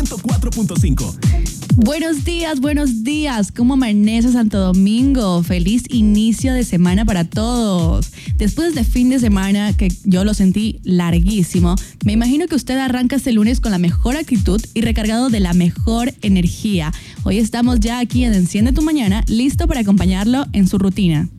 104.5. Buenos días. ¿Cómo amanece Santo Domingo? Feliz inicio de semana para todos. Después de fin de semana, que yo lo sentí larguísimo, me imagino que usted arranca este lunes con la mejor actitud y recargado de la mejor energía. Hoy estamos ya aquí en Enciende tu Mañana, listo para acompañarlo en su rutina.